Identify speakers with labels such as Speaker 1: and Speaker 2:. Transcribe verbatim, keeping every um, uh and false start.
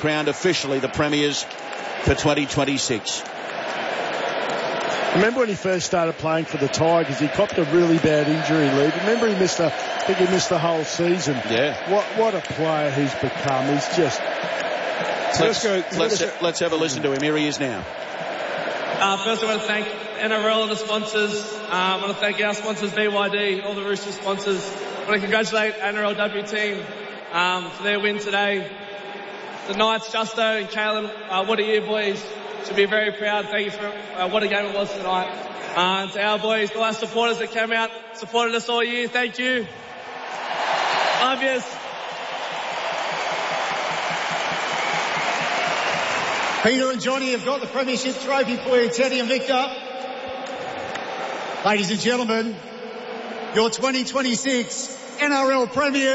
Speaker 1: crowned officially the premiers for twenty twenty-six.
Speaker 2: Remember when he first started playing for the Tigers, he copped a really bad injury leave. Remember he missed a, I think he missed the whole season.
Speaker 1: Yeah.
Speaker 2: What what a player he's become. He's just...
Speaker 1: So let's, go, let's, let's have a listen to him. Here he is now.
Speaker 3: Uh, first I want to thank N R L and the sponsors. Um, I want to thank our sponsors, B Y D, all the Rooster sponsors. I want to congratulate N R L W team um, for their win today. The Knights, Justo and Kalen, uh, what a year, boys. Should be very proud. Thank you for uh, what a game it was tonight. Uh, and to our boys, all our supporters that came out, supported us all year, thank you. Love yous.
Speaker 4: Peter and Johnny have got the premiership trophy for you, Teddy and Victor. Ladies and gentlemen, your twenty twenty-six N R L Premier